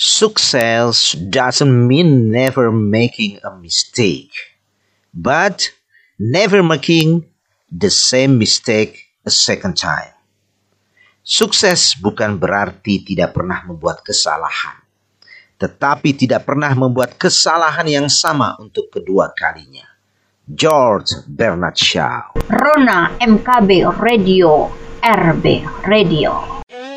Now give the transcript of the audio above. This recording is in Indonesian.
Success doesn't mean never making a mistake, but never making the same mistake a second time. Sukses bukan berarti tidak pernah membuat kesalahan, tetapi tidak pernah membuat kesalahan yang sama untuk kedua kalinya. George Bernard Shaw. Rona MKB Radio, RB Radio.